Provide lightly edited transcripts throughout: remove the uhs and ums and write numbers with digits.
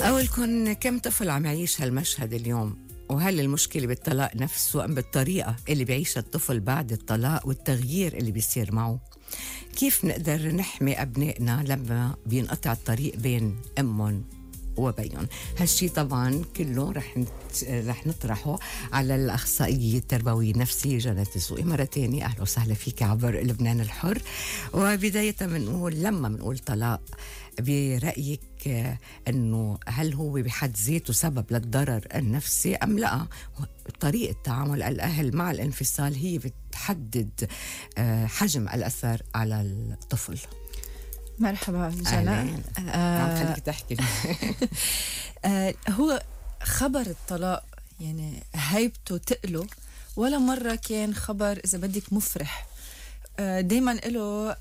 أولكن كم طفل عم يعيش هالمشهد اليوم؟ وهل المشكلة بالطلاق نفسه أم بالطريقة اللي بيعيشها الطفل بعد الطلاق والتغيير اللي بيصير معه؟ كيف نقدر نحمي أبنائنا لما بينقطع الطريق بين أمهم وبيهم؟ هالشي طبعا كله رح نطرحه على الأخصائية التربوية النفسية جنى الدسوقي. مرة تانية أهلا وسهلا فيك عبر لبنان الحر. وبداية بنقول لما بنقول طلاق برأيك أنه هل هو بحد ذاته سبب للضرر النفسي أم لا؟ طريقة تعامل الأهل مع الانفصال هي بتحدد حجم الأثر على الطفل. مرحبا جنى. خليك تحكي. هو خبر الطلاق يعني هيبته تقله ولا مرة كان خبر إذا بدك مفرح. دايما له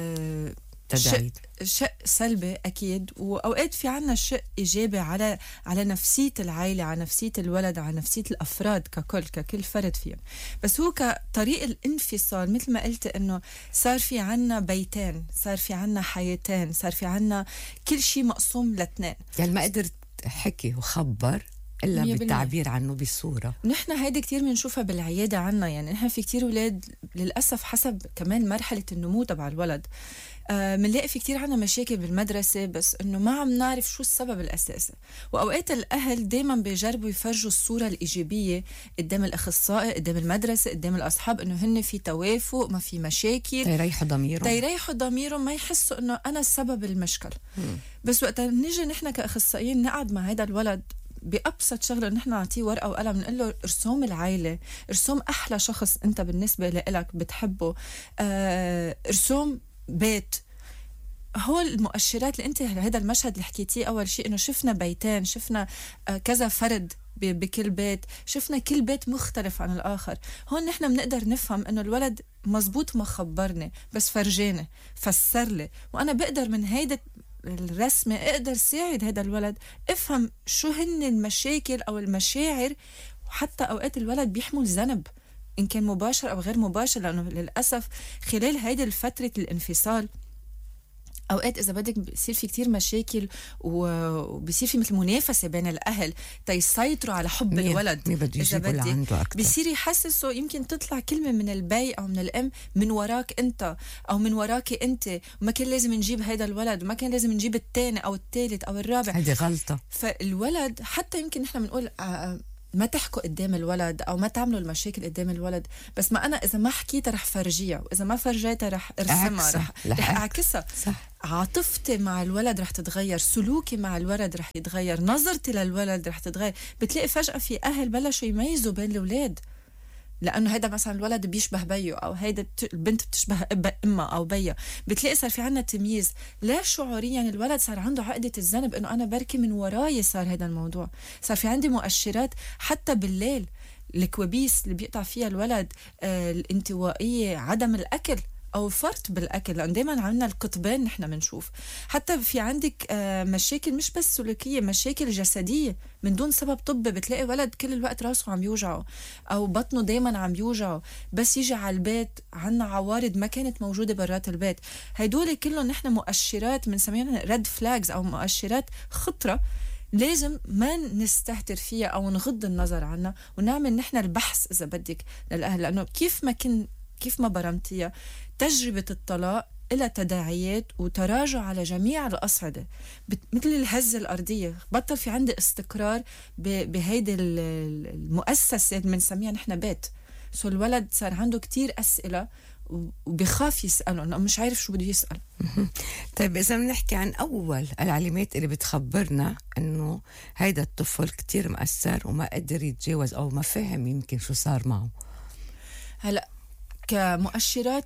شق سلبي أكيد، وأوقات في عنا شق إيجابي على نفسية العائلة، على نفسية الولد، على نفسية الأفراد ككل فرد فيهم. بس هو كطريق الانفصال مثل ما قلت إنه صار في عنا بيتين، صار في عنا حياتين، صار في عنا كل شيء مقسوم لاثنين. يعني ما قدرت حكي وخبر إلا بالتعبير عنه بصورة. نحن هيدا كتير بنشوفها بالعيادة عنا، يعني نحن في كتير أولاد للأسف حسب كمان مرحلة النمو تبع الولد منلاقي في كتير عنا مشاكل بالمدرسة، بس إنه ما عم نعرف شو السبب الأساسي. وأوقات الأهل دايما بيجربوا يفرجوا الصورة الإيجابية قدام الأخصائي، قدام المدرسة، قدام الأصحاب، إنه هن في توافق، ما في مشاكل، تيريحوا ضميرهم، ما يحسوا إنه أنا السبب المشكل. بس وقت نيجي نحن كأخصائيين نقعد مع هذا الولد بأبسط شغلة، نحن نعطيه ورقة وقلم نقول له ارسم العائلة، ارسم أحلى شخص أنت بالنسبة لإلك بتحبه، ارسم بيت. هو المؤشرات اللي انت هذا المشهد اللي حكيتيه اول شيء، انه شفنا بيتين، شفنا كذا فرد بكل بيت، شفنا كل بيت مختلف عن الاخر. هون نحن بنقدر نفهم انه الولد مزبوط ما خبرني، بس فرجاني، فسر لي، وانا بقدر من هيدا الرسمة اقدر ساعد هذا الولد افهم شو هن المشاكل او المشاعر. وحتى اوقات الولد بيحمل ذنب إن كان مباشر أو غير مباشر، لأنه للأسف خلال هيدي الفترة الانفصال أوقات إذا بدك بيصير في كتير مشاكل وبيصير في مثل منافسة بين الأهل تيسيطروا على حب الولد. إذا بدك بيصير يحسسه، يمكن تطلع كلمة من البي أو من الأم من وراك أنت أو من وراكي أنت، وما كان لازم نجيب هيدا الولد، وما كان لازم نجيب الثاني أو الثالث أو الرابع. هذه غلطة. فالولد حتى يمكن نحن بنقول ما تحكوا قدام الولد أو ما تعملوا المشاكل قدام الولد، بس ما أنا إذا ما حكيتها رح فرجيها، وإذا ما فرجيتها رح أرسمها، رح أعكسها. عاطفتي مع الولد رح تتغير، سلوكي مع الولد رح يتغير، نظرتي للولد رح تتغير. بتلاقي فجأة في أهل بلشوا يميزوا بين الأولاد، لأنه هيدا مثلا الولد بيشبه بيه، أو هيدا البنت بتشبه إمها أو بيها. بتلاقي صار في عنا تمييز، لا شعوريا يعني الولد صار عنده عقدة الذنب إنه أنا بركي من وراي صار هيدا الموضوع. صار في عندي مؤشرات حتى بالليل، الكوابيس اللي بيقطع فيها الولد، الانطوائية، عدم الأكل أو فرط بالأكل، لأن دايما عنا القطبين نحن منشوف. حتى في عندك مشاكل مش بس سلوكية، مشاكل جسدية من دون سبب طبي. بتلاقي ولد كل الوقت راسه عم يوجعه أو بطنه دايما عم يوجعه، بس يجي على البيت عنا عوارض ما كانت موجودة برات البيت. هيدول كلهم نحن مؤشرات بنسميها ريد فلاجز أو مؤشرات خطرة، لازم ما نستهتر فيها أو نغض النظر عنها، ونعمل نحن البحث إذا بدك للأهل. لأنه كيف ما برمتيها، تجربة الطلاق إلى تداعيات وتراجع على جميع الأصعدة، مثل الهزة الأرضية. بطل في عندي استقرار بهيدي المؤسسة اللي بنسميها نحن بيت. سو الولد صار عنده كتير أسئلة وبيخاف يسأله، أنه مش عارف شو بده يسأل. طيب إذا بنحكي عن أول العلامات اللي بتخبرنا أنه هيدا الطفل كتير مأثر وما قدر يتجاوز أو ما فهم يمكن شو صار معه. هلأ كمؤشرات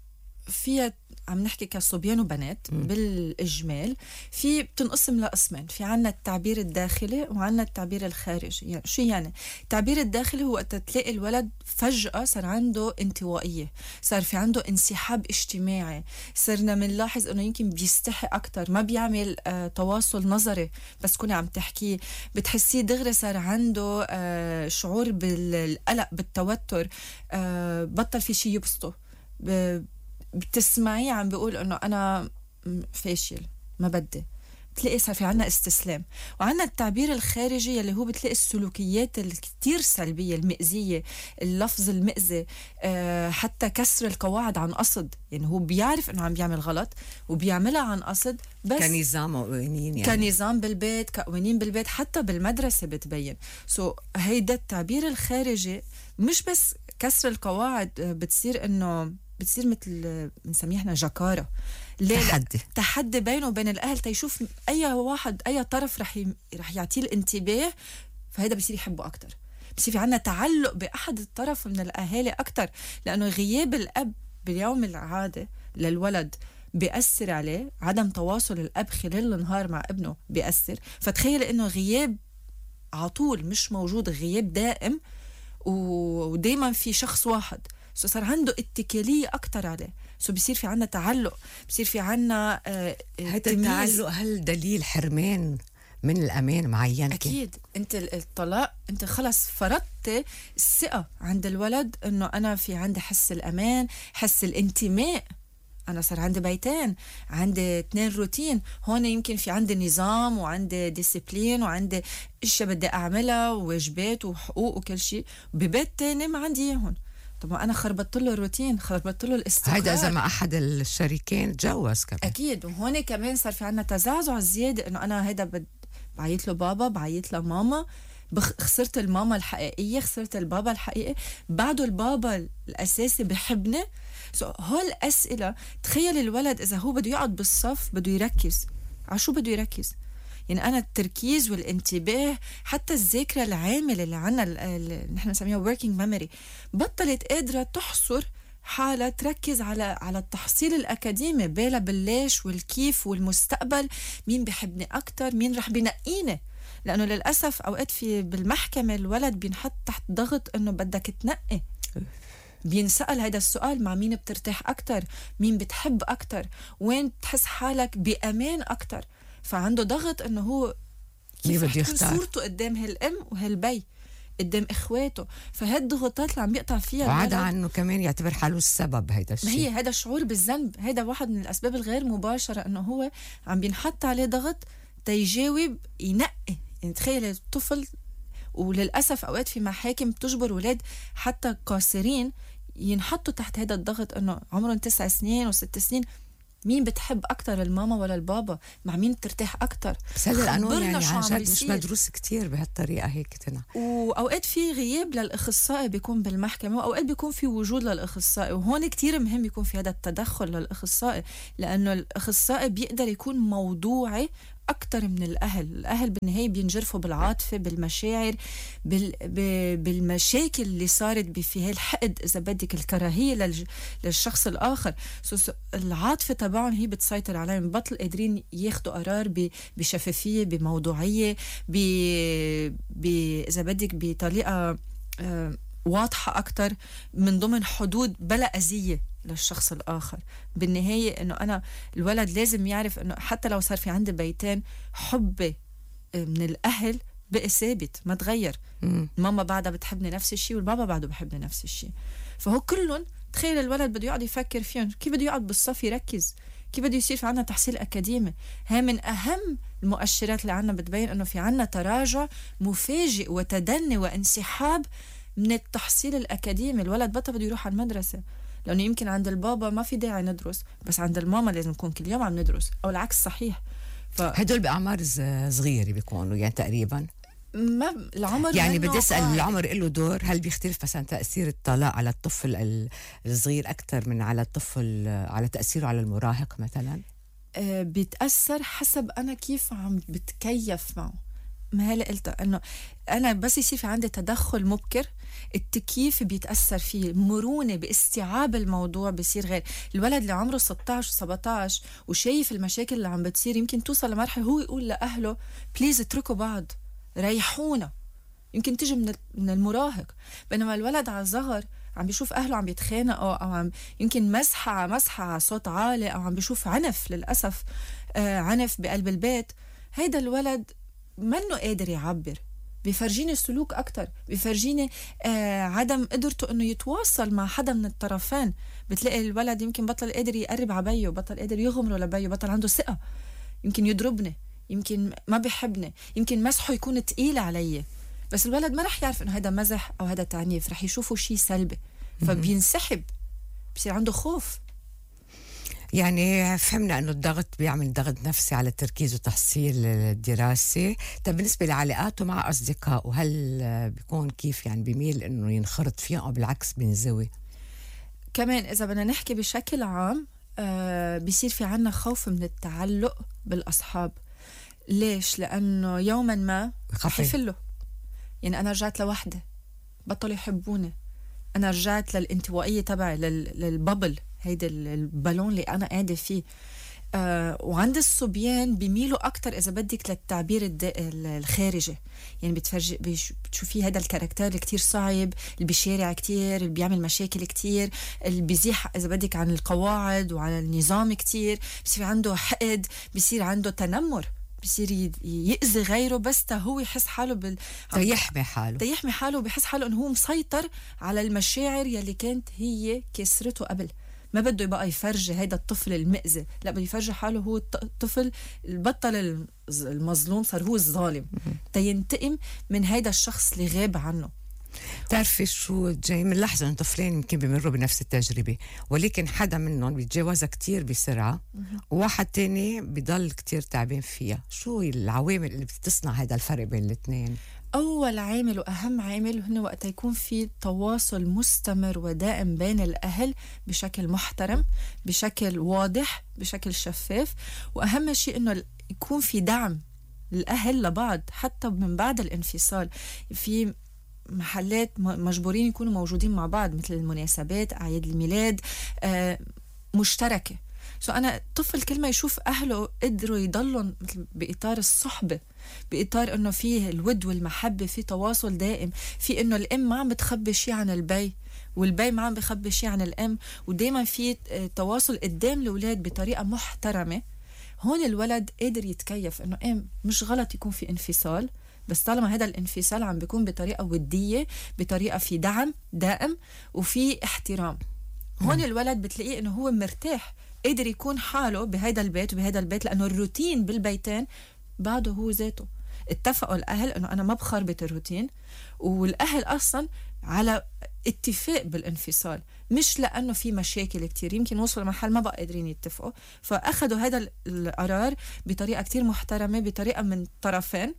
فيها عم نحكي كصبيان وبنات بالإجمال، في بتنقسم لقسمين. في عنا التعبير الداخلي وعنا التعبير الخارجي. يعني شو يعني؟ التعبير الداخلي هو وقت تلاقي الولد فجأة صار عنده انطوائية، صار في عنده انسحاب اجتماعي، صرنا منلاحظ انه يمكن بيستحي اكتر، ما بيعمل تواصل نظري بس كوني عم تحكيه، بتحسيه دغري صار عنده شعور بالقلق بالتوتر، بطل في شيء يبسطه، بتسمعيه عم بيقول انه انا فاشل، ما بدي، بتلاقي صار في عنا استسلام. وعنا التعبير الخارجي اللي هو بتلاقي السلوكيات الكتير سلبية المئزية، اللفظ المئزي، حتى كسر القواعد عن قصد. يعني هو بيعرف انه عم بيعمل غلط وبيعملها عن قصد، بس كنظام وقوانين، يعني كنظام بالبيت، كقوانين بالبيت، حتى بالمدرسة بتبين. هيدا التعبير الخارجي مش بس كسر القواعد، بتصير مثل بنسميه احنا جكارة، تحدي بينه وبين الأهل تيشوف أي واحد أي طرف رح يعطيه الانتباه، فهذا بيصير يحبه أكتر. بيصير في عنا تعلق بأحد الطرف من الأهالي أكتر، لأنه غياب الأب باليوم العادي للولد بيأثر عليه. عدم تواصل الأب خلال النهار مع ابنه بيأثر. فتخيل إنه غياب عطول مش موجود، غياب دائم، ودايما في شخص واحد، صار عنده اتكالية أكتر عليه، بيصير في عنا تعلق، بيصير في عنا هذا التعلق. هل دليل حرمان من الأمان معين؟ أكيد. أنت الطلاق أنت خلص فرضت الثقة عند الولد إنه أنا في عندي حس الأمان، حس الانتماء. أنا صار عندي بيتين، عندي 2 روتين، هون يمكن في عندي نظام وعندي ديسيبلين وعندي إشياء بدي أعملها وواجبات وحقوق وكل شيء. ببيت تاني ما عندي إياهم. طب أنا خربت له الروتين، خربت له الاستقرار. هيدا إذا ما أحد الشريكين تجوز كمان. أكيد. وهون كمان صار في عنا تزعزع زيادة، إنه أنا هيدا بعيط له بابا، بعيط له ماما، خسرت الماما الحقيقية، خسرت البابا الحقيقي، بعده البابا الأساسي بحبني. هول الأسئلة. تخيل الولد إذا هو بده يقعد بالصف بده يركز عشو بده يركز. يعني أنا التركيز والانتباه، حتى الذاكرة العاملة اللي عنا نحن نسميها working memory، بطلت قادرة تحصر حالة تركز على التحصيل الأكاديمي، بالها بالليش والكيف والمستقبل، مين بيحبني أكتر، مين رح بينقيني. لأنه للأسف أوقات بالمحكمة الولد بينحط تحت ضغط إنه بدك تنقي. بينسأل هذا السؤال، مع مين بترتاح أكتر، مين بتحب أكتر، وين بتحس حالك بأمان أكتر. فعنده ضغط إنه هو كيف رح تكون صورته قدام هالأم وهالبي، قدام إخواته. فهالضغوطات اللي عم بيقطع فيها، وعدا عنه كمان يعتبر حاله السبب هيدا الشيء. هي هذا الشعور بالذنب، هذا واحد من الأسباب الغير مباشرة، إنه هو عم بينحط عليه ضغط تيجاوب ينقي. يعني تخيل الطفل، وللأسف أوقات في محاكم بتجبر ولاد حتى قاصرين ينحطوا تحت هذا الضغط، إنه عمرهم 9 سنين و6 سنين، مين بتحب أكتر، الماما ولا البابا، مع مين بترتاح أكتر. بس هذا القانون يعني عن جد مش مدروس كتير بهالطريقة هيك تنا. وأوقات في غياب للأخصائي بيكون بالمحكمة، وأوقات بيكون في وجود للأخصائي. وهون كتير مهم يكون في هذا التدخل للأخصائي، لأنه الأخصائي بيقدر يكون موضوعي أكتر من الأهل بالنهاية بينجرفوا بالعاطفة، بالمشاعر، بالمشاكل اللي صارت في هالحقد، إذا بدك الكراهية للشخص الآخر. العاطفة تبعهم هي بتسيطر عليهم، بطل قادرين ياخدوا قرار بشفافية، بموضوعية، إذا بدك بطريقة واضحة أكتر، من ضمن حدود بلا أذية للشخص الآخر. بالنهاية إنه أنا الولد لازم يعرف إنه حتى لو صار في عندي بيتين، حبي من الأهل بقى ثابت ما تغير. ماما بعدها بتحبني نفس الشيء، والبابا بعده بحبني نفس الشيء. فهو كلهم، تخيل الولد بده يقعد يفكر فيهم، كيف بده يقعد بالصف يركز، كيف بده يصير في عنا تحصيل أكاديمي. هي من أهم المؤشرات اللي عنا بتبين إنه في عنا تراجع مفاجئ وتدني وانسحاب من التحصيل الأكاديمي. الولد بطل بده يروح على المدرسة، لأنه يمكن عند البابا ما في داعي ندرس، بس عند الماما لازم نكون كل يوم عم ندرس، أو العكس صحيح. هدول بأعمار صغيرة بيكونوا يعني تقريبا ما العمر، يعني بدي أسأل العمر له دور. هل بيختلف مثلا تأثير الطلاق على الطفل الصغير أكثر من على الطفل، على تأثيره على المراهق مثلا؟ بيتأثر حسب أنا كيف عم بتكيف معه. ما هلا قلت انه انا بس يصير في عندي تدخل مبكر، التكييف بيتاثر فيه، مرونه باستيعاب الموضوع بيصير غير. الولد اللي عمره 16 17 وشايف المشاكل اللي عم بتصير، يمكن توصل لمرحله هو يقول لاهله بليز اتركوا بعض، ريحونا. يمكن تجي من المراهق. بينما الولد على الصغر عم بيشوف اهله عم بيتخانقوا، او عم يمكن مسحه على صوت عالي، او عم بيشوف عنف، للاسف عنف بقلب البيت. هيدا الولد منه قادر يعبر، بيفرجيني السلوك أكتر، بيفرجيني عدم قدرته إنه يتواصل مع حدا من الطرفين. بتلاقي الولد يمكن بطل قادر يقرب على بيه، بطل قادر يغمره لبيه، بطل عنده ثقة، يمكن يضربني، يمكن ما بحبني، يمكن مسحه يكون تقيل علي. بس الولد ما رح يعرف انه هذا مزح او هذا تعنيف، رح يشوفه شيء سلبي فبينسحب، بصير عنده خوف. يعني فهمنا انه الضغط بيعمل ضغط نفسي على التركيز وتحصيل الدراسة. طب بالنسبة لعلاقاته مع أصدقائه، هل بيكون كيف يعني بيميل انه ينخرط فيهم او بالعكس بينزوي؟ كمان إذا بدنا نحكي بشكل عام بيصير في عنا خوف من التعلق بالأصحاب. ليش؟ لأنه يوما ما رح يفلوا. يعني أنا رجعت لوحدة بطلوا يحبوني، أنا رجعت للانطوائية تبعي، للبابل، هيدا البالون اللي أنا قاعدة فيه. وعند الصبيان بيميلوا أكتر إذا بدك للتعبير الخارجي. يعني بتشوفي هذا الكاركتر اللي كتير صعب، اللي بيشارع كتير، اللي بيعمل مشاكل كتير، اللي بيزيح إذا بدك عن القواعد وعن النظام كتير، بيصير عنده حقد، بيصير عنده تنمر، بيصير يأذي غيره بس هو يحس حاله يحمي حاله بيحس حاله انه هو مسيطر على المشاعر يلي كانت هي كسرته قبل. ما بده يبقى يفرجي هيدا الطفل المأذي، لا بده يفرجي حاله هو الطفل البطل المظلوم، صار هو الظالم تينتقم من هيدا الشخص اللي غاب عنه. تعرفي شو جاي من لحظة أن طفلين يمكن بيمروا بنفس التجربة، ولكن حدا منهم بيتجاوزها كتير بسرعة وواحد تاني بيضل كتير تعبان فيها. شو العوامل اللي بتصنع هذا الفرق بين الاثنين؟ أول عامل وأهم عامل هو وقت يكون في تواصل مستمر ودائم بين الأهل بشكل محترم، بشكل واضح، بشكل شفاف. وأهم شيء إنه يكون في دعم الأهل لبعض حتى من بعد الانفصال. في محلات مجبورين يكونوا موجودين مع بعض مثل المناسبات، أعياد الميلاد مشتركة. أنا الطفل كل ما يشوف أهله قدروا يضلوا بإطار الصحبة، بإطار إنه فيه الود والمحبة، في تواصل دائم، في إنه الأم ما عم بتخبي شيء عن البي والبي ما عم بخبي شيء عن الأم، ودائما في تواصل قدام الأولاد بطريقة محترمة. هون الولد قادر يتكيف إنه مش غلط يكون في انفصال، بس طالما هذا الانفصال عم بيكون بطريقة ودية، بطريقة في دعم دائم وفي احترام. هون الولد بتلاقيه إنه هو مرتاح، قادر يكون حاله بهذا البيت وبهذا البيت، لأنه الروتين بالبيتين بعده هو ذاته. اتفقوا الأهل إنه أنا ما بخربط الروتين، والأهل أصلا على اتفاق بالانفصال، مش لأنه في مشاكل كتير. يمكن وصلوا لمحل ما بقى قادرين يتفقوا، فأخذوا هذا القرار بطريقة كتير محترمة، بطريقة من طرفين،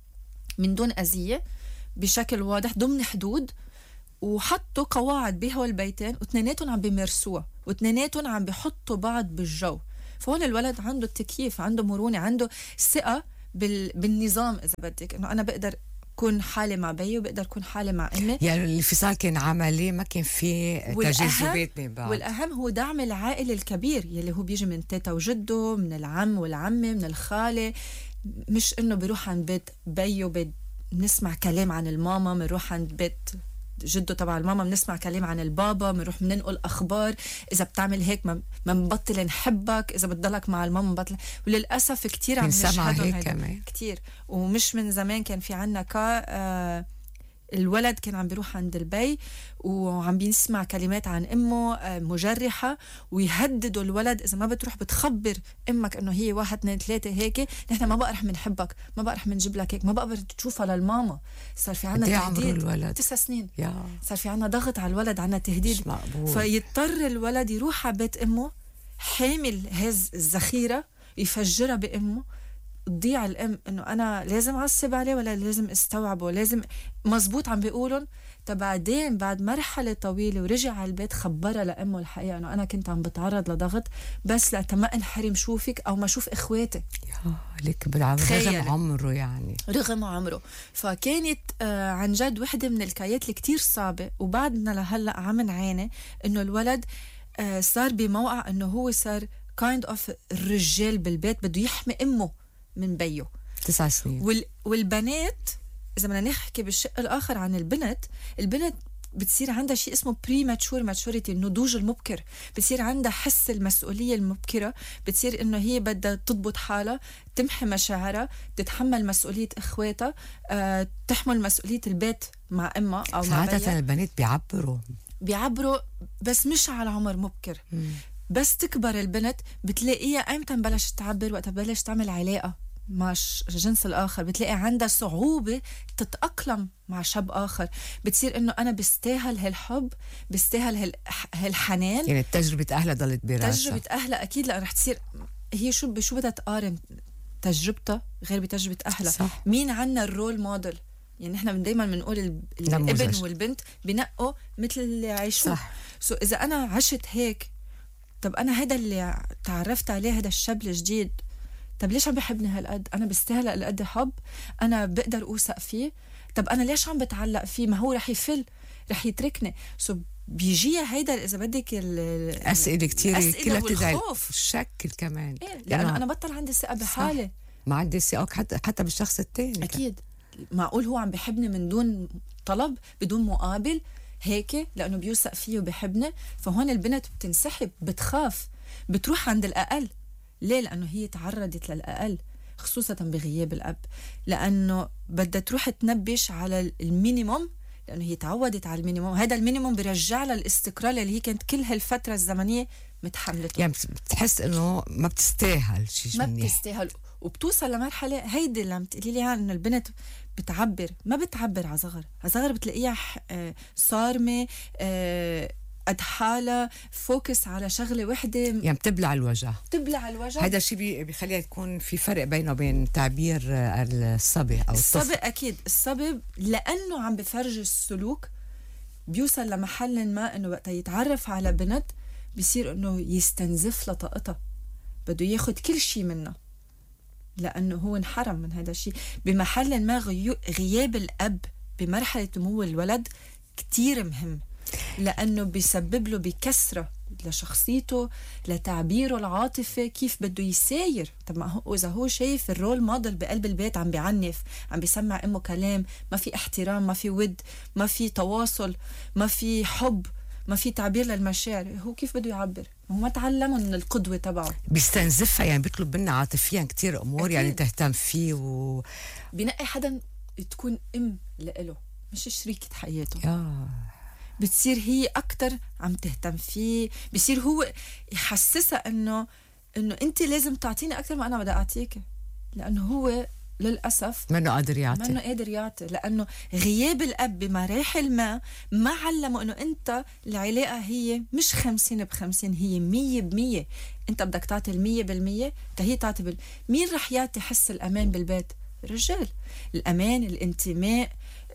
من دون أذية، بشكل واضح ضمن حدود، وحطوا قواعد بها البيتين واثنيناتهم عم بيمارسوها، واثنيناتهم عم بيحطوا بعض بالجو. فهون الولد عنده التكييف، عنده مرونة، عنده ثقة بالنظام. إذا بدك إنه أنا بقدر كون حالي مع بيي وبقدر كون حالي مع أمي. يعني الانفصال كان عملي، ما كان في تجاذبات بين بعض. والأهم هو دعم العائلة الكبير يلي هو بيجي من تيتا وجده، من العم والعمة، من الخالة. مش إنه بيروح عند بيت بيو نسمع كلام عن الماما، بنروح عند بيت جده تبع الماما بنسمع كلام عن البابا، بنروح بننقل اخبار. اذا بتعمل هيك ما بنبطل نحبك، اذا بتضلك مع الماما بنبطل. وللاسف كتير عم نشهدوا هيك كتير. ومش من زمان كان في عنا الولد كان عم بيروح عند البي وعم بيسمع كلمات عن امه مجرحه، ويهددوا الولد اذا ما بتروح بتخبر امك انه هي 1 2 3 هيك، نحن ما بقى رح منحبك، ما بقى رح منجيب لك هيك، ما بقى تشوفها للماما. صار في عنا تهديد. 9 سنين صار في عنا ضغط على الولد، عنا تهديد. فيضطر الولد يروح على بيت امه حامل هز الذخيره يفجرها بامه. تضيع الام انه انا لازم اعصب عليه ولا لازم استوعبه، لازم مزبوط عم بيقولن. بعدين بعد مرحله طويله ورجع على البيت خبرها لامه الحقيقه انه انا كنت عم بتعرض لضغط بس لما انحرم شوفك او ما اشوف اخواتي. لك رغم عمره، يعني رغم عمره. فكانت عن جد وحده من الكايات اللي كتير صعبه، وبعدنا لهلا عم نعاني انه الولد صار بموقع انه هو صار kind of الرجال بالبيت، بده يحمي امه من بيه. 9 سنين. والبنات إذا بدنا نحكي بالشق الآخر عن البنت بتصير عندها شيء اسمه premature maturity، النضوج المبكر. بتصير عندها حس المسؤولية المبكرة، بتصير إنه هي بدها تضبط حالها، تمحي مشاعرها، تتحمل مسؤولية إخواتها، تحمل مسؤولية البيت مع أمها أو مع بيها. ساعتها البنات بيعبروا بس مش على عمر بس تكبر البنت بتلاقيها ايمتى بلشت تعبر؟ وقت بلشت تعمل علاقة مع الجنس الآخر، بتلاقي عندها صعوبة تتأقلم مع شاب آخر، بتصير إنه أنا بستاهل هالحب، بستاهل هالحنان. يعني تجربة أهلها ضلت براسها. تجربة أهلها أكيد، لأ رح تصير هي شو بدها تقارن تجربتها غير بتجربة أهلها. صح. مين عنا الرول موديل؟ يعني نحن دايما بنقول الابن والبنت بنقوا مثل اللي عايشوه. صح. إذا أنا عشت هيك، طب أنا هذا اللي تعرفت عليه، هذا الشاب الجديد، طب ليش عم بحبني هالقد؟ أنا بستاهل هالقد حب؟ أنا بقدر أوثق فيه؟ طب أنا ليش عم بتعلق فيه؟ ما هو رح يفل، رح يتركني. بيجيها هيدا إذا بدك أسئلة كتير كلها بتدعي الشك كمان. إيه؟ لأنه أنا بطل عندي ثقة بحالي. ما عندي ثقة حتى بالشخص التاني. أكيد. معقول هو عم بحبني من دون طلب، بدون مقابل هيك، لأنه بيوثق فيه وبحبني؟ فهون البنت بتنسحب، بتخاف، بتروح عند الأقل. ليه؟ لأنه هي تعرضت للأقل، خصوصا بغياب الأب، لأنه بدها تروح تنبش على المينيموم، لأنه هي تعودت على المينيموم. هذا المينيموم بيرجع لها الاستقرار اللي هي كانت كل هالفترة الزمنية متحملته. يعني بتحس إنه ما بتستاهل شيء، ما بتستاهل. وبتوصل لمرحلة هيدي اللي عم تقولي لي إنه البنت بتعبر، ما بتعبر على صغر بتلاقيها صارمة، قد حالها، فوكس على شغلة وحدة، يعني بتبلع الوجع. هذا الشيء بيخليها يكون في فرق بينه وبين تعبير الصبي أو الصبي. أكيد الصبي لأنه عم بفرج السلوك بيوصل لمحل ما إنه وقت يتعرف على بنت بيصير إنه يستنزف لطاقتها، بده ياخد كل شيء منها، لأنه هو انحرم من هذا الشيء. بمحل ما غياب الأب بمرحلة نمو الولد كتير مهم، لأنه بيسبب له بكسرة لشخصيته، لتعبيره العاطفي، كيف بده يساير. طب ما هو إذا هو شايف الرول موديل بقلب البيت عم بيعنف، عم بيسمع أمه كلام، ما في احترام، ما في ود، ما في تواصل، ما في حب، ما في تعبير للمشاعر، هو كيف بده يعبر؟ هو ما تعلموا من القدوة تبعه، بيستنزفها. يعني بيطلب منا عاطفيا كتير أمور. أكيد. يعني تهتم فيه بنقي حدا تكون لإله، مش شريكة حياته. بتصير هي أكتر عم تهتم فيه، بصير هو يحسسها إنه أنت لازم تعطيني أكتر ما أنا بدي أعطيك، لأنه هو للأسف منه قادر يعطي، لأنه غياب الأب بمراحل ما علمه إنه أنت العلاقة هي مش 50/50، هي 100%. أنت بدك تعطي 100%، هي تعطي مين رح يعطي حس الأمان بالبيت؟ الرجال. الأمان، الانتماء،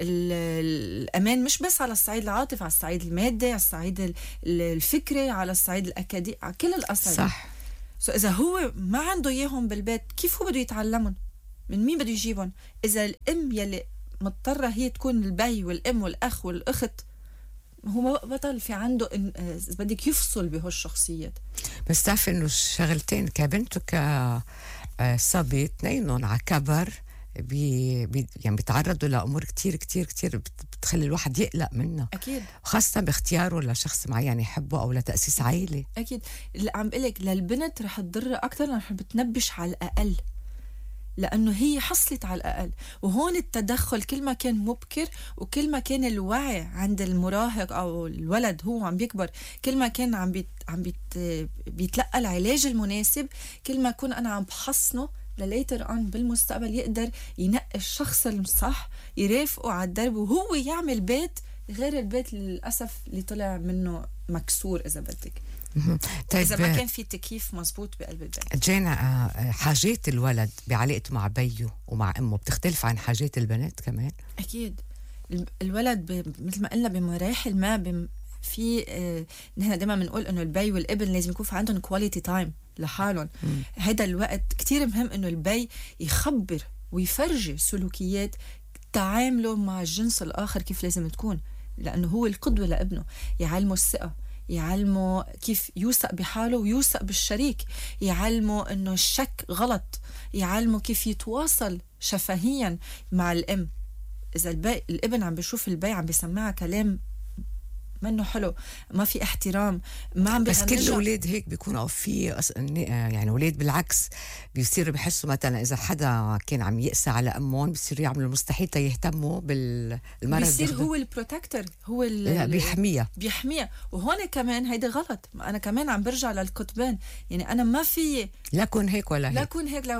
الأمان مش بس على الصعيد العاطفي، على الصعيد المادي، على الصعيد الفكري، على الصعيد الأكاديمي، على كل الأصعد. صح. إذا هو ما عنده إياهم بالبيت، كيف هو بده يتعلمهم؟ من مين بده يجيبهم؟ إذا الأم يلي مضطرة هي تكون البي والأم والأخ والأخت، هو بطل في عنده بدك يفصل بهالشخصيات. بس تعرف إنه شغلتين كبنت وكصبي اثنينهم على كبر يعني بيتعرضوا لأمور كتير كتير كتير بتخلي الواحد يقلق منها. أكيد. خاصة باختياره لشخص معين يحبه أو لتأسيس عائلة. أكيد. اللي عم بقلك للبنت رح تضر أكتر لأنها بتنبش على الأقل، لأنه هي حصلت على الأقل. وهون التدخل كل ما كان مبكر، وكل ما كان الوعي عند المراهق أو الولد هو عم بيكبر، كل ما كان عم بيتلقى العلاج المناسب، كل ما كون أنا عم بحصنه لليتر أون بالمستقبل يقدر ينقي الشخص الصح، يرافقه على الدرب، وهو يعمل بيت غير البيت للأسف اللي طلع منه مكسور إذا بدك. طيب، إذا ما كان في تكييف مزبوط بقلب البيت. جينا، حاجات الولد بعلاقته مع بيه ومع أمه بتختلف عن حاجات البنات كمان؟ أكيد. الولد مثل ما قلنا بمراحل ما في نحن دائما بنقول إنه البي والابن لازم يكون في عندهم كواليتي تايم لحالهم. هذا الوقت كتير مهم إنه البي يخبر ويفرجي سلوكيات تعامله مع الجنس الآخر كيف لازم تكون، لأنه هو القدوة لابنه. يعلمه الثقة، يعلمه كيف يوثق بحاله ويوثق بالشريك، يعلمه إنه الشك غلط، يعلمه كيف يتواصل شفهيا مع الأم. إذا الابن عم بيشوف البي عم بيسمعها كلام منه حلو، ما في احترام، ما عم بس كل الأولاد هيك بيكونوا في يعني أولاد بالعكس بيصيروا بيحسوا مثلا إذا حدا كان عم يقسى على أمهم بيصيروا يعملوا المستحيل يهتموا بالمرض، بيصير هو البروتكتر، هو بيحميها. وهون كمان هيدا غلط. أنا كمان عم برجع للقطبين، يعني أنا ما في لا كون هيك ولا هيك، لا كون هيك.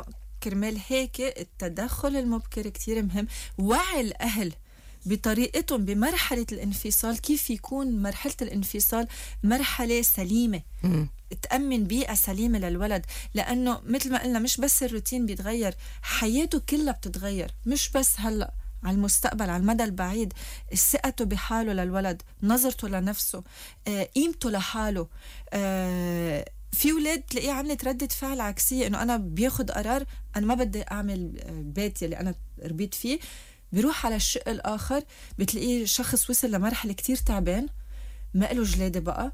كرمال هيك التدخل المبكر كتير مهم. وعي الأهل بطريقتهم بمرحلة الانفصال، كيف يكون مرحلة الانفصال مرحلة سليمة، تأمن بيئة سليمة للولد. لأنه مثل ما قلنا مش بس الروتين بيتغير، حياته كلها بتتغير، مش بس هلأ، على المستقبل، على المدى البعيد. ثقته بحاله للولد، نظرته لنفسه، قيمته لحاله. في ولاد تلاقيه عملت ردة فعل عكسية، انه انا بياخد قرار انا ما بدي اعمل بيت اللي انا ربيت فيه، بيروح على الشق الاخر بتلاقيه شخص وصل لمرحلة كتير تعبان، ما له جلادة بقى،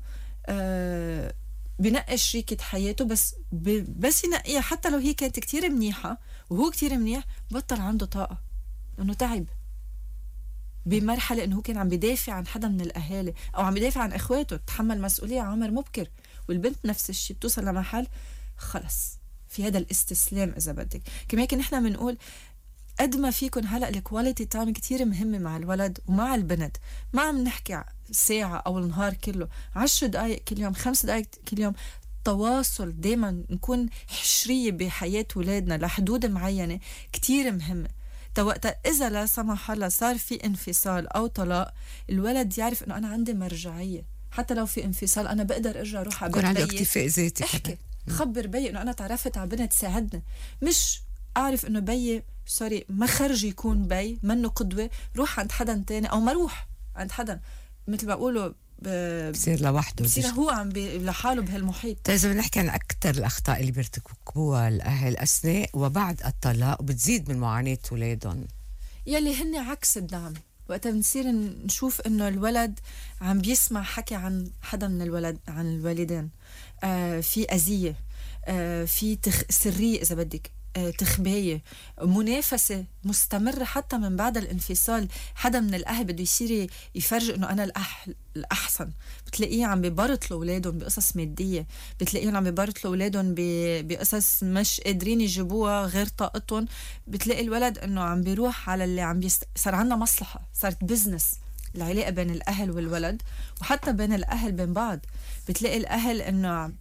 بنقي شريكة حياته، بس ينقيها حتى لو هي كانت كتير منيحة وهو كتير منيح، بطل عنده طاقة انه تعب بمرحلة انه هو كان عم بدافع عن حدا من الاهالي او عم بدافع عن اخواته، تحمل مسؤولية عمر مبكر. والبنت نفس الشيء، بتوصل لمحل خلص في هذا الاستسلام اذا بدك. كما هيك نحن بنقول قد ما فيكن هلا الكواليتي تايم كتير مهمة مع الولد ومع البنت. ما عم نحكي ساعة او النهار كله، 10 دقائق كل يوم، 5 دقائق كل يوم تواصل. دايما نكون حشرية بحياة ولادنا لحدود معينة كتير مهمة. وقتها إذا لا سمح الله صار في انفصال أو طلاق، الولد يعرف إنه أنا عندي مرجعية، حتى لو في انفصال أنا بقدر أرجع أروح على بيت بيي، يكون عندي اكتفاء ذاتي، أحكي خبر بيي إنه أنا تعرفت على بنت تساعدني، مش أعرف إنه بيي ما خرج يكون بي منه قدوة، روح عند حدا تاني أو ما روح عند حدا، مثل ما بقولوا بصير لوحده، بصير هو عم لحاله بهالمحيط. إذا بنحكي عن أكثر الأخطاء اللي بيرتكبوها الأهل أثناء وبعد الطلاق وبتزيد من معاناة أولادهم، يلي هن عكس الدعم. وقتها بنصير نشوف إنه الولد عم بيسمع حكي عن حدا من عن الوالدين، في أذية، في سرية إذا بدك، تخباية، منافسة مستمرة حتى من بعد الانفصال. حدا من الأهل بده يصير يفرج إنه أنا الأحسن، بتلاقيه عم ببرطلوا أولادهم بقصص مادية، بتلاقيهم عم ببرطلوا أولادهم بقصص مش قادرين يجيبوها غير طاقتهم. بتلاقي الولد إنه عم بيروح على اللي صار عنا مصلحة، صارت بزنس العلاقة بين الأهل والولد، وحتى بين الأهل بين بعض. بتلاقي الأهل إنه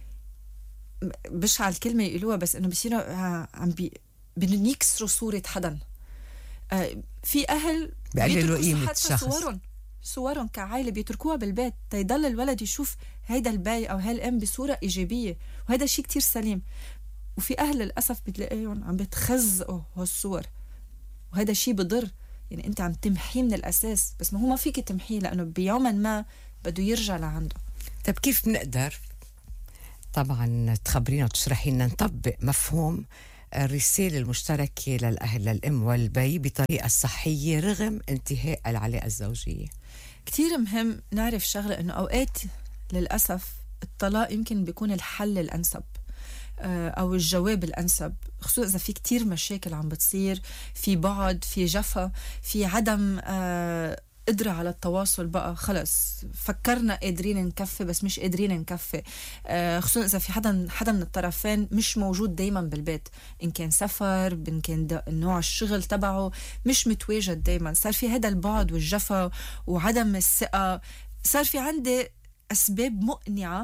بشع الكلمة يقولوها، بس إنه بيصيروا بدهم يكسروا صورة حدا. في أهل بيقللوا قيمة الشخص، صورهم كعائلة بيتركوها بالبيت تيضل الولد يشوف هيدا البي أو هالأم بصورة إيجابية، وهذا شيء كتير سليم. وفي أهل للأسف بتلاقيهم عم بتخزقوا هالصور، وهذا شيء بضر. يعني أنت عم تمحيه من الأساس، بس ما هو ما فيك تمحيه لأنه بيوما ما بده يرجع لعنده. طب كيف بنقدر طبعا تخبرينا وتشرحي لنا نطبق مفهوم الرسالة المشتركة للأهل للأم والبي بطريقة صحية رغم انتهاء العلاقة الزوجية؟ كتير مهم نعرف شغلة، إنه أوقات للأسف الطلاق يمكن بيكون الحل الأنسب أو الجواب الأنسب، خصوصا إذا في كتير مشاكل عم بتصير، في بعد، في جفا، في عدم قدرة على التواصل. بقى خلص فكرنا قادرين نكفي بس مش قادرين نكفي، خصوصا إذا في حدا من الطرفين مش موجود دايما بالبيت، إن كان سفر، إن كان نوع الشغل تبعه مش متواجد دايما. صار في هذا البعد والجفا وعدم الثقة، صار في عندي أسباب مقنعة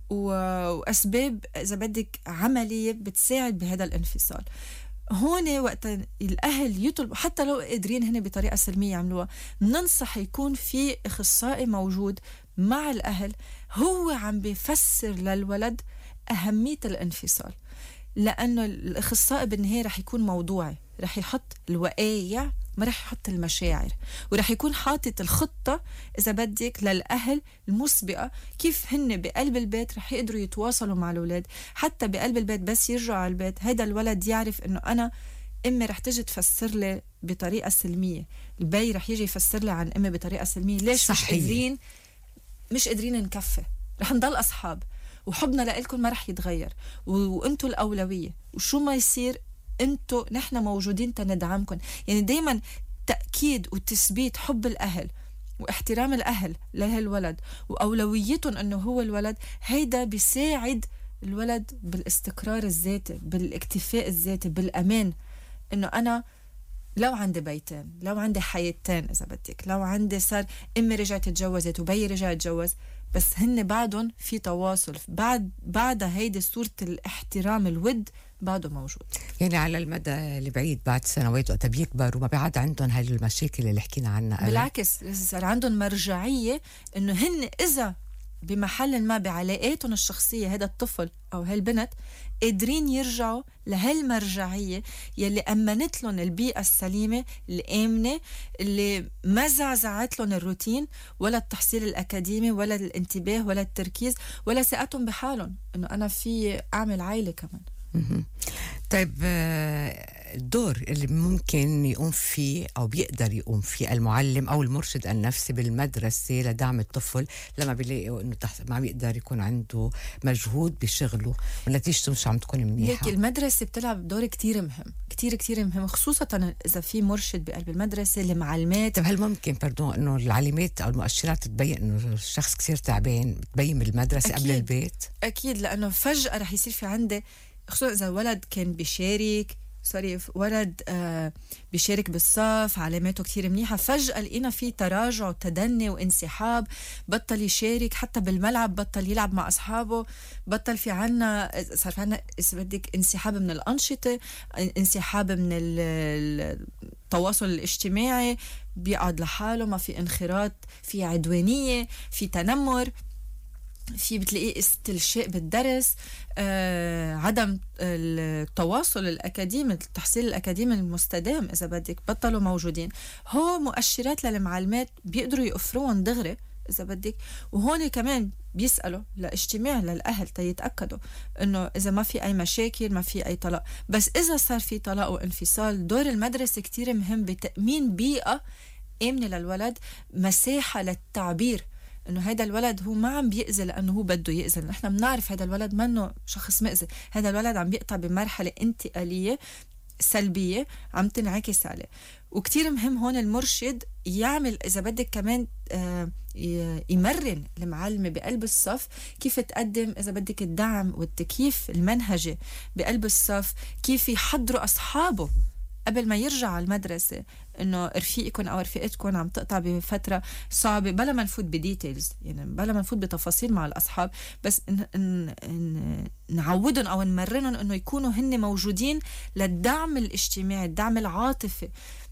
وأسباب إذا بدك عملية بتساعد بهذا الانفصال. هون وقت الأهل يطلبوا حتى لو قادرين هنا بطريقة سلمية يعملوها، ننصح يكون في أخصائي موجود مع الأهل، هو عم بيفسر للولد أهمية الانفصال. لأنه الأخصائي بالنهاية رح يكون موضوعي، رح يحط الوقايع، ما رح يحط المشاعر، ورح يكون حاطط الخطة إذا بدك للأهل المسبقة، كيف هن بقلب البيت رح يقدروا يتواصلوا مع الأولاد. حتى بقلب البيت بس يرجعوا على البيت هيدا الولد يعرف إنه أنا أمي رح تجي تفسر لي بطريقة سلمية، البي رح يجي يفسر لي عن أمي بطريقة سلمية. ليش صحيح. مش قادرين نكفي، رح نضل أصحاب، وحبنا لإلكم ما رح يتغير، وانتوا الأولوية، وشو ما يصير انتوا نحن موجودين تندعمكم. يعني دايما تأكيد وتثبيت حب الأهل واحترام الأهل لهالولد وأولويتهم أنه هو الولد، هيدا بيساعد الولد بالاستقرار الذاتي، بالاكتفاء الذاتي، بالأمان. أنه أنا لو عندي بيتين، لو عندي حياتين إذا بدك، لو عندي صار أمي رجعت تجوزت وبي رجع تجوز، بس هن بعدهم في تواصل، بعد هيدي صورة الاحترام الود بعده موجود. يعني على المدى البعيد بعد سنوات وقت بيكبروا ما بيعاد عندهم هاي المشاكل اللي حكينا عنها. بالعكس صار عندهم مرجعية إنه هن إذا بمحل ما بعلاقاتهم الشخصية هذا الطفل أو هالبنت قادرين يرجعوا لهالمرجعية يلي أمنت لهم البيئة السليمة الآمنة اللي ما زعزعت لهم الروتين ولا التحصيل الأكاديمي ولا الانتباه ولا التركيز ولا ثقتهم بحالهم إنه أنا في أعمل عائلة كمان. طيب الدور اللي ممكن يقوم فيه أو بيقدر يقوم فيه المعلم أو المرشد النفسي بالمدرسة لدعم الطفل لما بيلاقوا إنه ما بيقدر يكون عنده مجهود بشغله ونتيجته مش عم تكون منيحة. ليك المدرسة بتلعب دور كتير مهم كتير مهم، خصوصا إذا في مرشد بقلب المدرسة المعلمات. طيب هل ممكن إنه العلامات أو المؤشرات تبين إنه الشخص كتير تعبان تبين بالمدرسة قبل البيت؟ أكيد، لأنه فجأة رح يصير في عنده، خصوصا إذا ولد كان بيشارك ولد بيشارك بالصف علاماته كتير منيحة، فجأة لقينا في تراجع وتدني وانسحاب، بطل يشارك حتى بالملعب، بطل يلعب مع أصحابه، بطل في عنا صار في عنا بدك انسحاب من الأنشطة، انسحاب من التواصل الاجتماعي، بيقعد لحاله، ما في انخراط، في عدوانية، في تنمر، في بتلاقيه استلشاء بالدرس، عدم التواصل الأكاديمي، التحصيل الأكاديمي المستدام إذا بدك بطلوا موجودين. هو مؤشرات للمعلمات بيقدروا يقفروهم دغري إذا بدك، وهون كمان بيسألوا لاجتماع للأهل تيتأكدوا إنه إذا ما في أي مشاكل، ما في أي طلاق. بس إذا صار في طلاق وانفصال، دور المدرسة كتير مهم بتأمين بيئة آمنة للولد، مساحة للتعبير انه هذا الولد هو ما عم بيأذي لانه هو بده يأذي، نحن بنعرف هذا الولد منه شخص مأذي، هذا الولد عم بيقطع بمرحله انتقاليه سلبيه عم تنعكس عليه. وكتير مهم هون المرشد يعمل اذا بدك كمان يمرن المعلمه بقلب الصف كيف تقدم اذا بدك الدعم والتكييف المنهجي بقلب الصف، كيف يحضروا اصحابه قبل ما يرجع على المدرسة إنه رفيقكم أو رفيقتكم عم تقطع بفترة صعبة، بلا ما نفوت بديتيلز، يعني بلا ما نفوت بتفاصيل مع الأصحاب، بس نعودهم أو نمرنهم إنه يكونوا هن موجودين للدعم الاجتماعي، الدعم العاطفي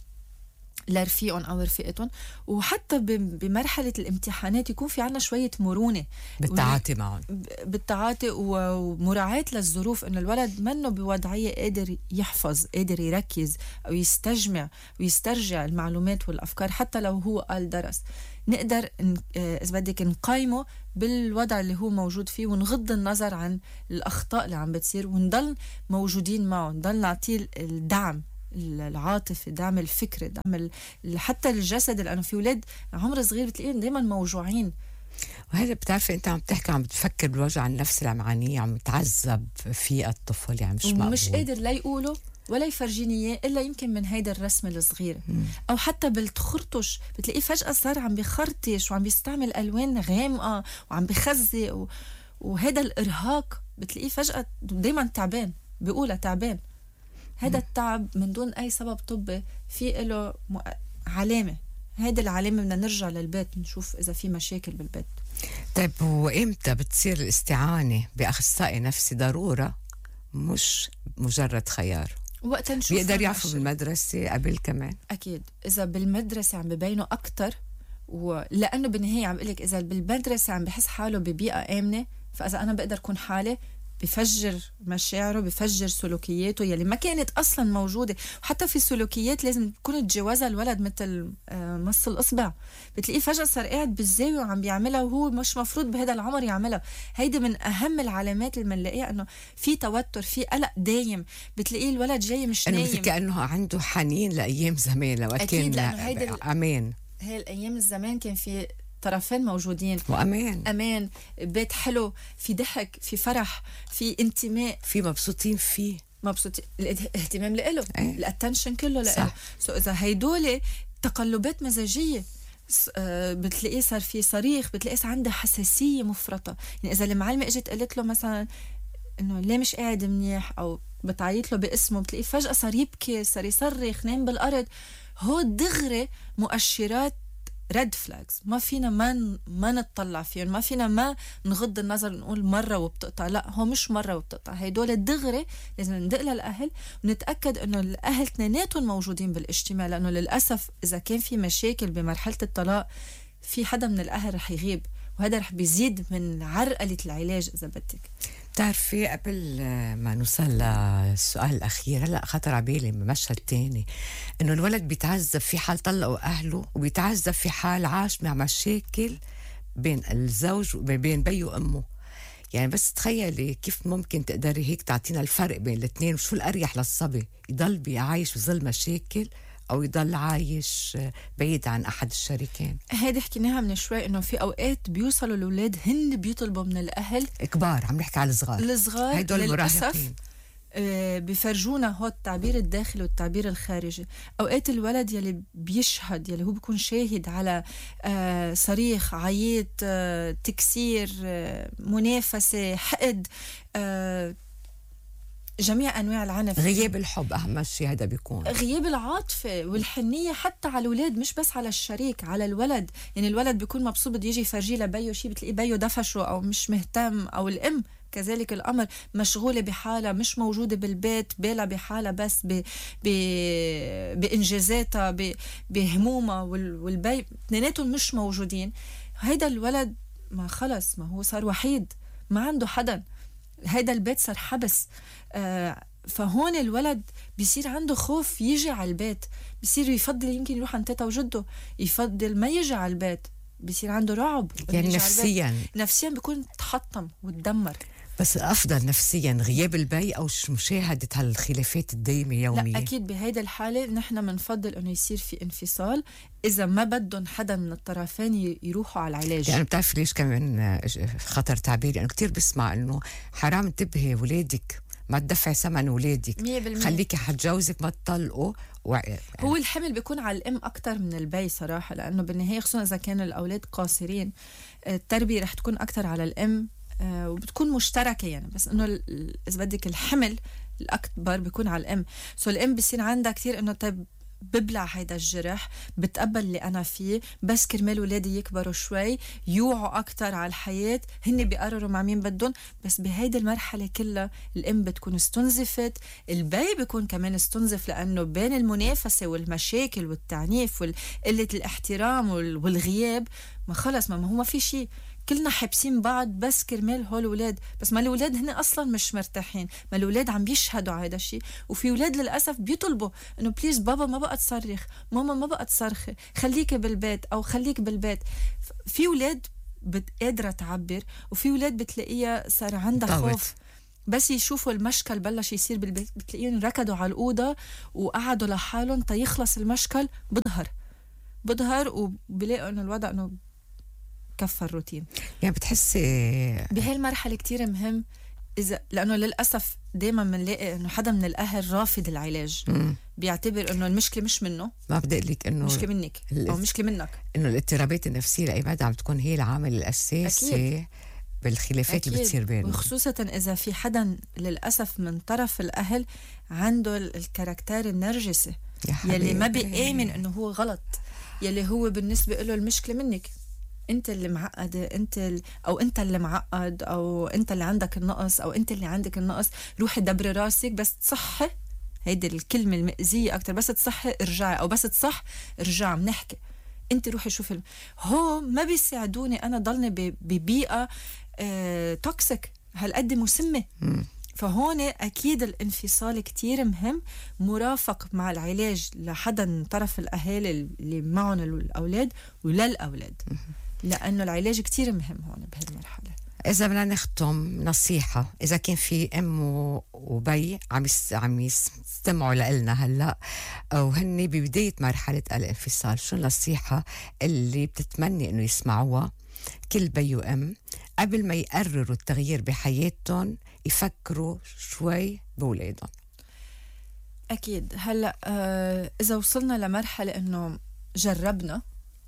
لرفيقهم أو رفيقتهم. وحتى بمرحلة الامتحانات يكون في عنا شوية مرونة بالتعاطي معهم، بالتعاطي ومراعاة للظروف، إنه الولد منه بوضعية قادر يحفظ، قادر يركز أو يستجمع ويسترجع المعلومات والأفكار حتى لو هو قال درس. نقدر إذا بدك نقيمه بالوضع اللي هو موجود فيه ونغض النظر عن الأخطاء اللي عم بتصير، ونضل موجودين معه، نضل نعطيه الدعم العاطفي، دعم الفكري، دعم حتى الجسد، لأنه في ولاد عمر صغير بتلاقيهم دايما موجوعين. وهذا بتعرفي انت عم تحكي عم بتفكر بالوجع النفسي اللي عم يعانيه، عم يتعذب في الطفل، يعني مش قادر لا يقوله ولا يفرجيني اياه الا يمكن من هيدا الرسمه الصغيره. او حتى بالتخرطش بتلاقيه فجاه صار عم بيخرطش وعم بيستعمل الوان غامقه وعم بخزق وهذا الارهاق بتلاقيه فجاه دايما تعبان، بيقولها تعبان. هذا التعب من دون أي سبب طبي في له علامة، هذه العلامة بدنا نرجع للبيت نشوف إذا في مشاكل بالبيت. طيب وإمتى بتصير الاستعانة بأخصائي نفسي ضرورة مش مجرد خيار؟ وقت نشوف بيقدر يعرفوا بالمدرسة قبل كمان؟ أكيد إذا بالمدرسة عم ببينوا أكتر، ولأنه بالنهاية عم بقولك إذا بالمدرسة عم بحس حاله ببيئة آمنة، فإذا أنا بقدر كون حالة بفجر مشاعره، بفجر سلوكياته يلي ما كانت أصلا موجودة. وحتى في سلوكيات لازم تكون تجاوزها الولد، مثل مص الإصبع، بتلاقيه فجأة صار قاعد بالزاوية وعم بيعملها وهو مش مفروض بهذا العمر يعملها. هيدي من أهم العلامات اللي بنلاقيها، إنه في توتر، في قلق دايم، بتلاقيه الولد جاي مش نايم. أنا كأنه عنده حنين لأيام زمان لو كان أمان. هاي الأيام الزمان كان في طرفين موجودين، أمان، بيت حلو، في ضحك، في فرح، في انتماء، في مبسوطين فيه، الاهتمام له، الاتنشن كله له. إذا هيدول تقلبات مزاجية بتلاقيه صار في صريخ، بتلاقيه عنده حساسية مفرطة. يعني إذا المعلمة اجت قالت له مثلا إنه ليه مش قاعد منيح أو بتعيط له باسمه، بتلاقيه فجأة صار يبكي، صار يصرخ، نام بالأرض. هو دغري مؤشرات ريد فلاجز ما فينا ما نتطلع فيهم، ما فينا ما نغض النظر نقول مرة وبتقطع. لا، هو مش مرة وبتقطع، هيدول دغري لازم ندق للأهل ونتأكد إنه الأهل اثنيناتهم موجودين بالاجتماع، لأنه للأسف إذا كان في مشاكل بمرحلة الطلاق في حدا من الأهل رح يغيب، وهذا رح بيزيد من عرقلة العلاج إذا بدك. بتعرفي قبل ما نوصل للسؤال الأخير، هلأ خطر عبالي بمشهد تاني إنه الولد بيتعذب في حال طلقوا أهله، وبيتعذب في حال عاش مع مشاكل بين الزوج وبين بيه وأمه. يعني بس تخيلي كيف ممكن تقدري هيك تعطينا الفرق بين الاثنين، وشو الأريح للصبي، يضل بيعايش بظل مشاكل أو يضل عايش بعيد عن أحد الشريكين. هيدي حكيناها من شوي إنه في أوقات بيوصلوا الأولاد هن بيطلبوا من الأهل كبار، عم نحكي على الصغار هيدول للأسف بيفرجونا هو التعبير الداخلي والتعبير الخارجي. أوقات الولد يلي بيشهد، يلي هو بيكون شاهد على صريخ، عيط، تكسير، منافسة، حقد، جميع أنواع العنف، غياب الحب أهم شيء، هذا بيكون غياب العاطفة والحنية حتى على الأولاد، مش بس على الشريك، على الولد. يعني الولد بيكون مبسوط بده يجي يفرجي لبيه شيء، بتلاقيه بيه دفشه أو مش مهتم، أو الأم كذلك الأمر مشغولة بحالها، مش موجودة بالبيت، بالها بحالها بس بإنجازاتها، بهمومها، والبي اثنيناتهم مش موجودين. هيدا الولد ما خلص، ما هو صار وحيد، ما عنده حدا، هيدا البيت صار حبس. فهون الولد بيصير عنده خوف يجي على البيت، بيصير يفضل يمكن يروح عند تيتا وجده، يفضل ما يجي على البيت، بيصير عنده رعب. يعني نفسيا بيكون تحطم وتدمر. بس الأفضل نفسيا غياب البي أو مشاهدة هالخلافات الدائمة يوميا؟ لا أكيد بهيدا الحالة نحن منفضل أنه يصير في انفصال إذا ما بدهم حدا من الطرفين يروحوا على العلاج. يعني بتعرف ليش كمان خطر تعبيري؟ أنا كتير بسمع أنه حرام انتبهي ولادك، ما تدفعي ثمن ولادك، خليكي حتجوزك ما تطلقوا. هو الحمل بيكون على الأم أكتر من البي صراحة، لأنه بالنهاية خصوصا إذا كانوا الأولاد قاصرين التربية رح تكون أكتر على الأم، وبتكون مشتركة يعني، بس إنه إذا بدك الحمل الأكبر بيكون على الأم. الأم بيصير عندها كتير إنه طيب ببلع هيدا الجرح، بتقبل اللي أنا فيه، بس كرمال ولادي يكبروا شوي يوعوا أكتر على الحياة، هن بيقرروا مع مين بدهم. بس بهيدا المرحلة كلها الأم بتكون استنزفت، البي بيكون كمان استنزف، لأنه بين المنافسة والمشاكل والتعنيف وقلة الاحترام والغياب ما خلص، ما هو ما في شيء، كلنا حابسين بعض بس كرمال هول الولاد. بس ما الولاد هن اصلا مش مرتاحين، ما الولاد عم بيشهدوا على هذا الشيء، وفي ولاد للاسف بيطلبوا انه بليز بابا ما بقى تصرخ، ماما ما بقى تصرخي، خليكي بالبيت او خليك بالبيت. في ولاد قادره تعبر، وفي ولاد بتلاقيها صار عندها خوف، بس يشوفوا المشكل بلش يصير بالبيت بتلاقيهم ركضوا على الأوضة وقعدوا لحالهم يخلص المشكل، بظهر وبلاقوا انه الوضع انه كفى الروتين. يعني بتحسي بهاي المرحلة كتير مهم، إذا لأنه للأسف دايما بنلاقي إنه حدا من الأهل رافض العلاج، بيعتبر إنه المشكلة مش منه، ما بدي لك إنه مشكلة منك أو مشكلة منك، إنه الاضطرابات النفسية لأيماد عم تكون هي العامل الأساسي أكيد بالخلافات اللي بتصير بينهم، وخصوصا إذا في حدا للأسف من طرف الأهل عنده الكاركتير النرجسي يلي ما بيآمن إنه هو غلط، يلي هو بالنسبة له المشكلة منك، انت اللي معقد، او انت اللي معقد، او انت اللي عندك النقص، او انت اللي عندك النقص، روحي دبري راسك بس تصحي. هيدي الكلمه المأذيه اكتر، بس تصحي ارجعي، او بس تصح ارجع بنحكي، انت روحي شوفي. هو ما بيساعدوني انا ضلني ببيئه توكسيك هالقد مسمه. فهون أكيد الانفصال كتير مهم، مرافق مع العلاج لحدا من طرف الأهالي اللي معهم الأولاد وللأولاد، لأنه العلاج كتير مهم هون بهالمرحلة. إذا بدنا نختم نصيحة، إذا كان في أم وبي عم يستمعوا لنا هلأ وهن ببداية مرحلة الانفصال، شو النصيحة اللي بتتمني إنه يسمعوها كل بي وأم قبل ما يقرروا التغيير بحياتهم، يفكروا شوي بولادهم؟ أكيد هلأ إذا وصلنا لمرحلة إنه جربنا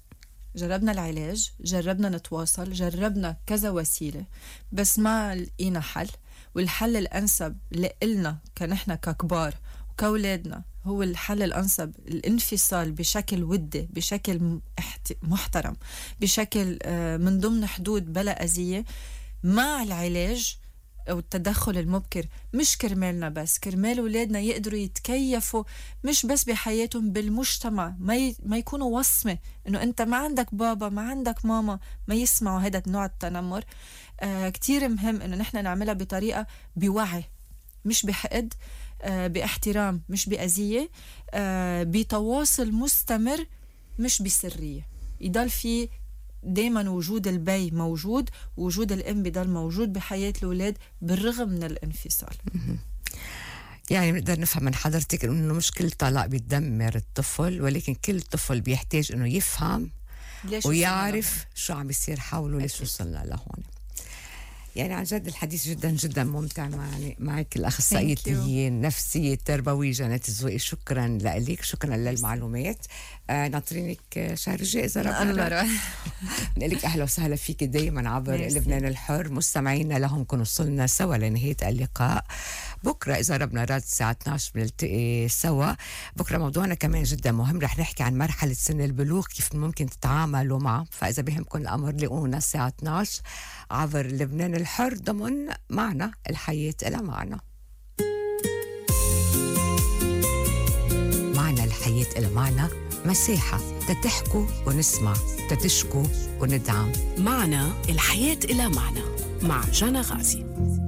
العلاج، جربنا نتواصل، جربنا كذا وسيلة بس ما لقينا حل، والحل الأنسب لإلنا كنحن ككبار وكولادنا هو الحل الأنسب، الانفصال بشكل ودي، بشكل محترم، بشكل من ضمن حدود بلا أذية، مع العلاج أو التدخل المبكر، مش كرمالنا بس، كرمال أولادنا يقدروا يتكيفوا مش بس بحياتهم، بالمجتمع، ما يكونوا وصمة إنه أنت ما عندك بابا، ما عندك ماما، ما يسمعوا هذا نوع التنمر. كتير مهم إنه نحن نعملها بطريقة بوعي، مش بحقد، باحترام مش بأذية، بتواصل مستمر مش بسرية. يضل في دايما وجود البي موجود، وجود الأم بضل موجود بحياة الأولاد بالرغم من الانفصال. يعني بنقدر نفهم من حضرتك إنه مش كل طلاق بيدمر الطفل، ولكن كل طفل بيحتاج إنه يفهم ويعرف شو عم يصير حوله، ليش وصلنا لهون. يعني عن جد الحديث جدا جدا ممتع معك الأخصائية التهيئة النفسية التربوية جنات الزوقي. شكرا لك، شكرا للمعلومات. ناطرينك شهر الجاي إذا ربنا. نقول لك أهلا وسهلا فيك دايما عبر لبنان الحر. مستمعينا لهم كنا وصلنا سوا لنهاية اللقاء. بكرة إذا ربنا راد الساعة 12 بنلتقي سوا. بكرة موضوعنا كمان جدا مهم، رح نحكي عن مرحلة سن البلوغ، كيف ممكن تتعاملوا معه. فإذا بهمكم الأمر لقونا الساعة 12 عبر لبنان الحر ضمن معنا الحياة إلى معنا. معنا الحياة إلى معنا، مساحة تتحكوا ونسمع، تتشكوا وندعم. معنا الحياة إلى معنا مع جانا غازي.